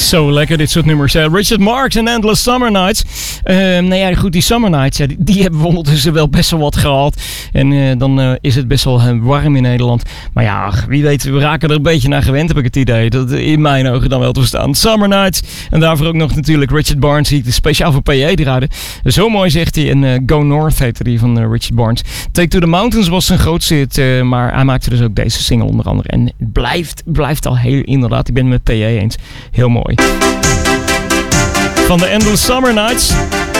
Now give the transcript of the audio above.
Zo lekker dit soort nummers. Richard Marx en Endless Summer Nights. Nou ja, goed, die Summer Nights, die hebben we ondertussen wel best wel wat gehad. En dan is het best wel warm in Nederland. Maar ja, wie weet, we raken er een beetje naar gewend, heb ik het idee. Dat in mijn ogen dan wel te verstaan. Summer Nights. En daarvoor ook nog natuurlijk Richard Barnes, die ik speciaal voor PA draaide. Zo mooi zegt hij. En Go North heette die van Richard Barnes. Take to the Mountains was zijn grootste hit. Maar hij maakte dus ook deze single onder andere. En het blijft al heel, inderdaad, ik ben het met PA eens. Heel mooi. Van de Endless Summer Nights